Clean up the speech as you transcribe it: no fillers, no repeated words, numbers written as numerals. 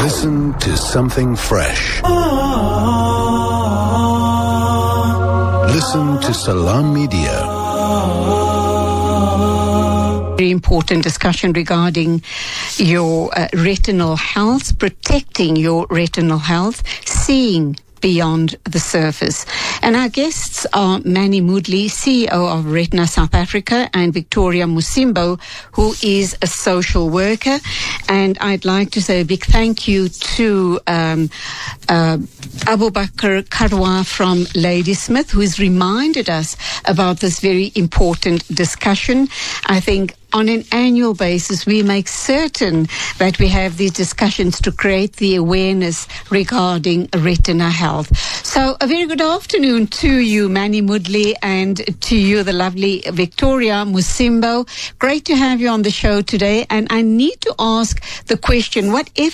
Listen to something fresh. Listen to Salam Media. Very important discussion regarding your retinal health, protecting your retinal health, seeing beyond the surface. And our guests are Manny Moodley, CEO of Retina South Africa, and Victoria Musimbo, who is a social worker. And I'd like to say a big thank you to Abubakar Karwa from Ladysmith, who has reminded us about this very important discussion. I think on an annual basis, we make certain that we have these discussions to create the awareness regarding retina health. So a very good afternoon to you, Manny Moodley, and to you, the lovely Victoria Musimbo. Great to have you on the show today. And I need to ask the question, what if